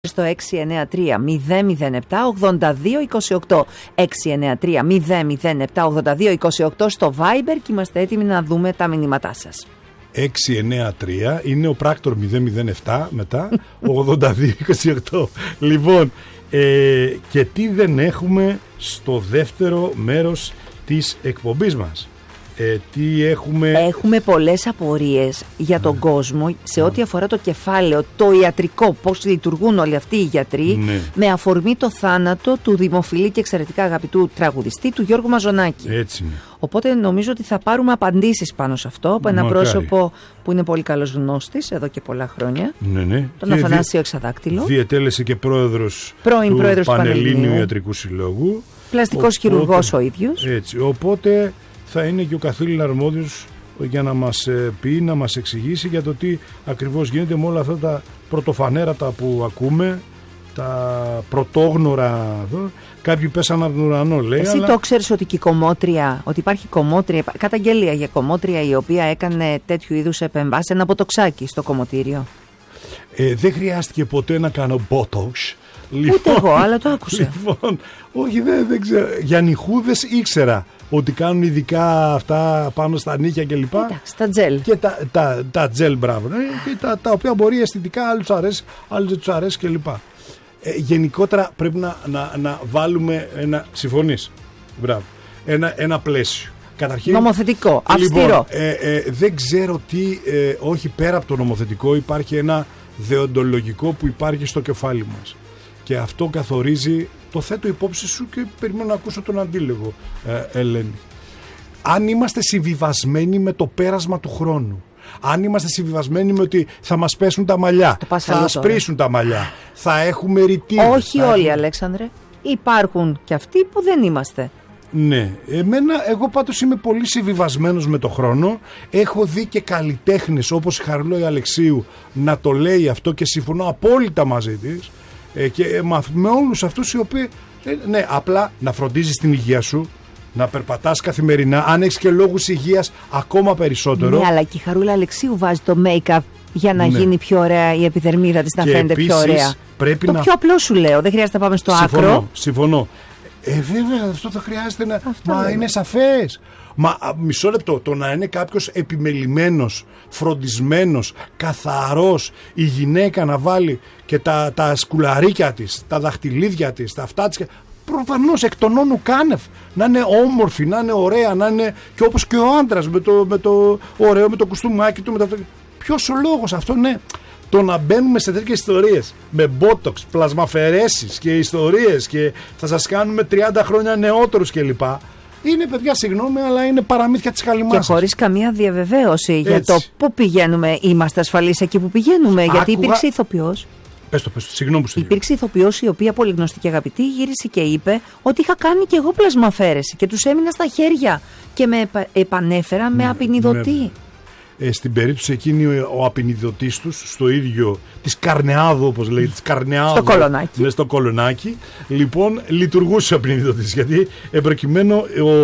στο 693-007-8228. 693-007-8228 στο Viber και είμαστε έτοιμοι να δούμε τα μηνύματά σας. 693 είναι ο πράκτορ 007 μετά 8228. Λοιπόν, και τι δεν έχουμε στο δεύτερο μέρος της εκπομπής μας? Τι έχουμε... Έχουμε πολλές απορίες για τον κόσμο σε ό,τι αφορά το κεφάλαιο, το ιατρικό, πώς λειτουργούν όλοι αυτοί οι γιατροί, με αφορμή το θάνατο του δημοφιλή και εξαιρετικά αγαπητού τραγουδιστή του Γιώργου Μαζονάκη. Έτσι είναι. Οπότε νομίζω ότι θα πάρουμε απαντήσεις πάνω σε αυτό από ένα πρόσωπο που είναι πολύ καλός γνώστης εδώ και πολλά χρόνια. Ναι. Τον Αφανάσιο Εξαδάκτυλο. Διετέλεσε και πρώην πρόεδρος του Πανελλήνιου Ιατρικού Συλλόγου. Πλαστικός χειρουργός ο ίδιος. Έτσι, οπότε θα είναι και ο καθήλυνα αρμόδιος για να μας πει, να μας εξηγήσει για το τι ακριβώς γίνεται με όλα αυτά τα πρωτοφανέρατα που ακούμε, τα πρωτόγνωρα εδώ. Κάποιοι πέσαν από τον ουρανό, λέει. Εσύ το ξέρεις ότι υπάρχει κομμότρια, καταγγελία για κομμότρια η οποία έκανε τέτοιου είδους επεμβάσεις, ένα ποτοξάκι στο κομμωτήριο? Δεν χρειάστηκε ποτέ να κάνω botox. Ούτε εγώ, αλλά το άκουσα. Λοιπόν, όχι, δεν ξέρω. Για νυχούδες ήξερα ότι κάνουν ειδικά αυτά πάνω στα νύχια κλπ. Εντάξει, τα τζέλ. Και τα τζέλ, μπράβο. Και τα οποία μπορεί αισθητικά, άλλους αρέσει, άλλους δεν τους αρέσει κλπ. Γενικότερα πρέπει να βάλουμε ένα. Συμφωνείς? Μπράβο. Ένα πλαίσιο. Καταρχήν, νομοθετικό, αυστηρό. Λοιπόν, δεν ξέρω τι, όχι πέρα από το νομοθετικό, υπάρχει ένα δεοντολογικό που υπάρχει στο κεφάλι μας. Και αυτό καθορίζει, το θέτω υπόψη σου και περιμένω να ακούσω τον αντίλογο, Ελένη. Αν είμαστε συμβιβασμένοι με το πέρασμα του χρόνου, αν είμαστε συμβιβασμένοι με ότι θα μας πέσουν τα μαλλιά, θα ασπρίσουν τα μαλλιά, θα έχουμε ρητήρες. Όχι όλοι, Αλέξανδρε. Υπάρχουν και αυτοί που δεν είμαστε. Ναι, εγώ πάντως είμαι πολύ συμβιβασμένος με το χρόνο. Έχω δει και καλλιτέχνες όπως η Χαριλόη Αλεξίου να το λέει αυτό και συμφωνώ απόλυτα μαζί της. Και με όλους αυτούς οι οποίοι ναι, απλά να φροντίζεις την υγεία σου, να περπατάς καθημερινά, αν έχεις και λόγους υγείας ακόμα περισσότερο. Ναι, αλλά και η Χαρούλα Αλεξίου βάζει το make-up για να γίνει πιο ωραία η επιδερμίδα της, να φαίνεται πιο ωραία. Το πιο απλό σου λέω, δεν χρειάζεται να πάμε στο άκρο. Συμφωνώ. Βέβαια, αυτό θα χρειάζεται να. Μα είναι σαφές. Μα μισό λεπτό, το να είναι κάποιος επιμελημένος, φροντισμένος, καθαρός, η γυναίκα να βάλει και τα σκουλαρίκια της, τα δαχτυλίδια της, τα αυτά της, προφανώς εκ των όνου κάνευ, να είναι όμορφη, να είναι ωραία, να είναι και όπως και ο άντρας με το ωραίο, με το κουστούμάκι του, ποιος ο λόγος αυτό, ναι. Το να μπαίνουμε σε τέτοιες ιστορίες με μπότοξ, πλασμαφαιρέσεις και ιστορίες και θα σας κάνουμε 30 χρόνια νεότερους κλπ. Είναι, παιδιά, συγγνώμη, αλλά είναι παραμύθια της καλυμμάσας. Και χωρίς καμία διαβεβαίωση για το πού πηγαίνουμε. Είμαστε ασφαλείς εκεί που πηγαίνουμε? Γιατί υπήρξε ηθοποιός. Πες το, συγγνώμη που υπήρξε ηθοποιός η οποία, πολύ γνωστή και αγαπητή, γύρισε και είπε ότι είχα κάνει και εγώ πλασμαφέρεση και τους έμεινα στα χέρια και με επανέφεραν με απεινιδωτή. Στην περίπτωση εκείνη ο απεινιδωτής τους, στο ίδιο της Καρνεάδο, όπως λέει, της Καρνεάδο, στο Κολονάκι. Στο Κολονάκι, λοιπόν, λειτουργούσε ο απεινιδωτής, γιατί προκειμένου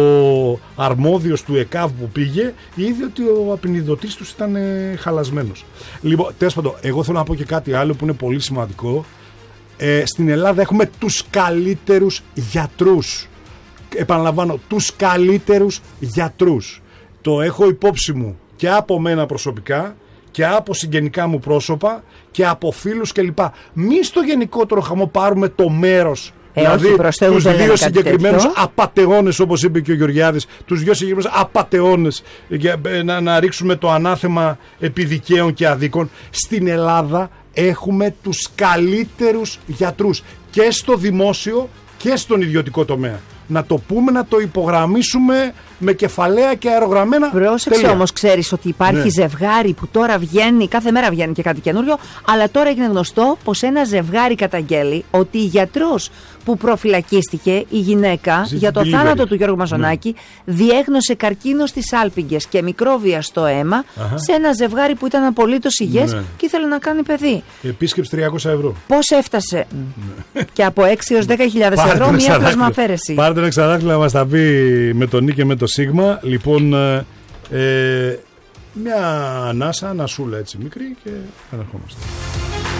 ο αρμόδιος του ΕΚΑΒ που πήγε είδε ότι ο απεινιδωτής τους ήταν χαλασμένος. Λοιπόν, τέλος πάντων, εγώ θέλω να πω και κάτι άλλο που είναι πολύ σημαντικό. Στην Ελλάδα έχουμε τους καλύτερους γιατρούς. Επαναλαμβάνω, τους καλύτερους γιατρούς. Το έχω υπόψη μου και από μένα προσωπικά και από συγγενικά μου πρόσωπα και από φίλους κλπ. Μη στο γενικότερο χαμό πάρουμε το μέρος. Δηλαδή τους δύο συγκεκριμένους απατεώνες, όπως είπε και ο Γεωργιάδης, τους δύο συγκεκριμένους απατεώνες να ρίξουμε το ανάθεμα επί δικαίων και αδίκων. Στην Ελλάδα έχουμε τους καλύτερους γιατρούς και στο δημόσιο και στον ιδιωτικό τομέα. Να το πούμε, να το υπογραμμίσουμε με κεφαλαία και αερογραμμένα. Πρόσεξε όμως, ξέρεις ότι υπάρχει ζευγάρι που τώρα βγαίνει, κάθε μέρα βγαίνει και κάτι καινούριο, αλλά τώρα έγινε γνωστό πως ένα ζευγάρι καταγγέλει ότι η γιατρός που προφυλακίστηκε, η γυναίκα, για το θάνατο του Γιώργου Μαζονάκη, διέγνωσε καρκίνο στις άλπιγγες και μικρόβια στο αίμα σε ένα ζευγάρι που ήταν απολύτως υγιές και ήθελε να κάνει παιδί. Επίσκεψη 300 ευρώ. Πώς έφτασε? Και από 6 έως 10.000 ευρώ μία πλασμαφέρεση. Πάρτε ένα Εξαδάκτυλο να μας τα πει με τον Νί και με το Σίγμα. Λοιπόν, μια ανάσα, ανασούλα έτσι μικρή και αναρχόμαστε.